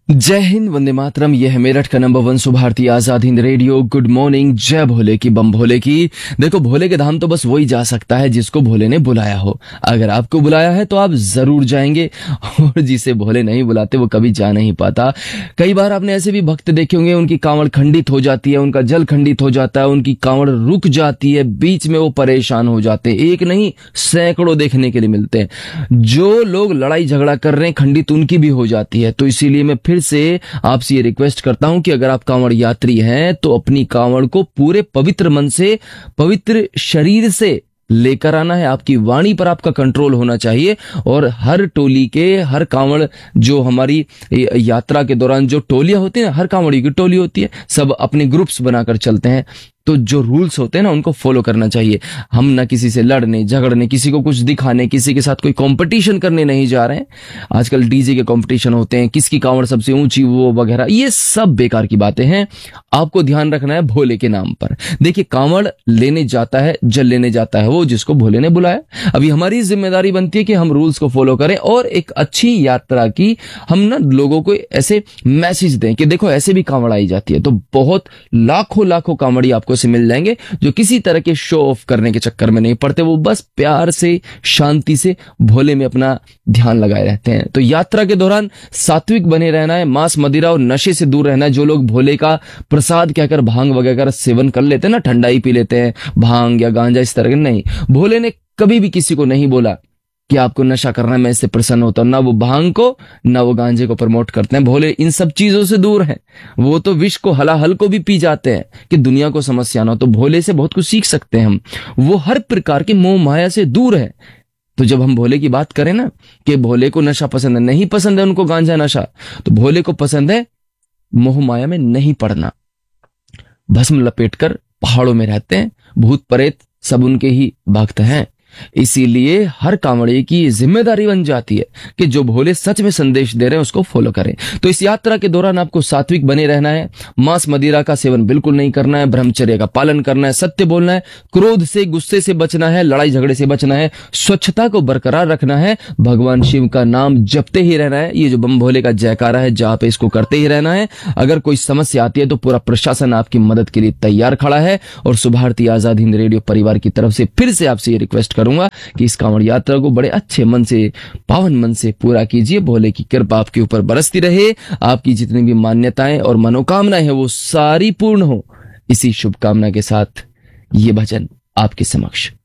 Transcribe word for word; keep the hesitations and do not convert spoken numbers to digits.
जय हिंद, वंदे मातरम। यह है मेरठ का नंबर वन भारतीय Azad Hind radio. Good morning. जय भोले की, बम भोले की। देखो, भोले के धाम तो बस वही जा सकता है जिसको भोले ने बुलाया हो। अगर आपको बुलाया है तो आप जरूर जाएंगे, और जिसे भोले नहीं बुलाते वो कभी जा नहीं पाता। कई बार आपने ऐसे भी भक्त देखे होंगे, उनकी कांवड़ खंडित हो जाती है, उनका जल खंडित हो जाता है, उनकी कांवड़ रुक जाती है, बीच में वो परेशान हो जाते हैं। एक नहीं, सैकड़ों देखने के लिए मिलते हैं। जो लोग लड़ाई झगड़ा कर रहे हैं, खंडित उनकी भी हो जाती है। तो इसीलिए मैं फिर से आपसे ये रिक्वेस्ट करता हूं कि अगर आप कांवड़ यात्री हैं तो अपनी कांवड़ को पूरे पवित्र मन से, पवित्र शरीर से लेकर आना है। आपकी वाणी पर आपका कंट्रोल होना चाहिए। और हर टोली के, हर कांवड़ जो हमारी यात्रा के दौरान जो टोलियां होती हैं, हर कांवड़ी की टोली होती है, सब अपने ग्रुप्स बनाकर चलते हैं। तो जो रूल्स होते हैं ना, उनको फॉलो करना चाहिए। हम ना किसी से लड़ने झगड़ने, किसी को कुछ दिखाने, किसी के साथ कोई कंपटीशन करने नहीं जा रहे हैं। आजकल डीजे के कंपटीशन होते हैं, किसकी कांवड़ सबसे ऊंची, वो वगैरह, ये सब बेकार की बातें हैं। आपको ध्यान रखना है भोले के नाम पर। देखिए, कांवड़ लेने जाता है, जल लेने जाता है वो जिसको भोले ने बुलाया। अभी हमारी जिम्मेदारी बनती है कि हम रूल्स को फॉलो करें और एक अच्छी यात्रा की हम ना लोगों को ऐसे मैसेज दें कि देखो, ऐसे भी कांवड़ आई जाती है। तो बहुत लाखों लाखों कांवड़ी आपको से मिल जाएंगे जो किसी तरह के शो ऑफ करने के चक्कर में नहीं पड़ते। वो बस प्यार से, शांति से भोले में अपना ध्यान लगाए रहते हैं। तो यात्रा के दौरान सात्विक बने रहना है, मांस मदिरा और नशे से दूर रहना है। जो लोग भोले का प्रसाद कहकर भांग वगैरह सेवन कर लेते हैं ना, ठंडाई पी लेते हैं, भांग या गांजा इस तरह के, नहीं। भोले ने कभी भी किसी को नहीं बोला कि आपको नशा करना है, मैं इससे प्रसन्न होता हूं। ना वो भांग को, ना वो गांजे को प्रमोट करते हैं। भोले इन सब चीजों से दूर हैं। वो तो विष को, हलाहल को भी पी जाते हैं कि दुनिया को समस्या ना हो। तो भोले से बहुत कुछ सीख सकते हैं हम। वो हर प्रकार के मोह माया से दूर है। तो जब हम भोले की बात करें ना कि भोले को नशा पसंद है, नहीं पसंद है उनको गांजा नशा, तो भोले को पसंद है मोह माया में नहीं पड़ना। भस्म लपेटकर पहाड़ों में रहते हैं, भूत प्रेत सब उनके ही भक्त हैं। इसीलिए हर कांवड़िए की जिम्मेदारी बन जाती है कि जो भोले सच में संदेश दे रहे हैं उसको फॉलो करें। तो इस यात्रा के दौरान आपको सात्विक बने रहना है, मांस मदिरा का सेवन बिल्कुल नहीं करना है, ब्रह्मचर्य का पालन करना है, सत्य बोलना है, क्रोध से, गुस्से से बचना है, लड़ाई झगड़े से बचना है, स्वच्छता को बरकरार रखना है, भगवान शिव का नाम जपते ही रहना है। ये जो बम भोले का जयकारा है, जहां पे इसको करते ही रहना है। अगर कोई समस्या आती है तो पूरा प्रशासन आपकी मदद के लिए तैयार खड़ा है। और भारतीय आजाद हिंद रेडियो परिवार की तरफ से फिर से आपसे ये रिक्वेस्ट करूंगा कि इस कांवड़ यात्रा को बड़े अच्छे मन से, पावन मन से पूरा कीजिए। भोले की कृपा आपके ऊपर बरसती रहे। आपकी जितनी भी मान्यताएं और मनोकामनाएं हैं वो सारी पूर्ण हो। इसी शुभकामना के साथ ये भजन आपके समक्ष।